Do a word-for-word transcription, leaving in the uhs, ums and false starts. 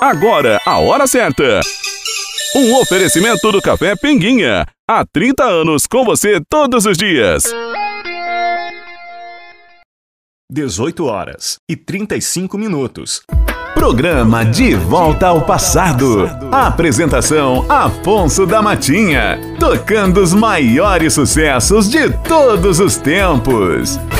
Agora, a hora certa. Um oferecimento do Café Pinguinha. Há trinta anos com você todos os dias. dezoito horas e trinta e cinco minutos. Programa De Volta ao Passado. Apresentação Afonso da Matinha. Tocando os maiores sucessos de todos os tempos.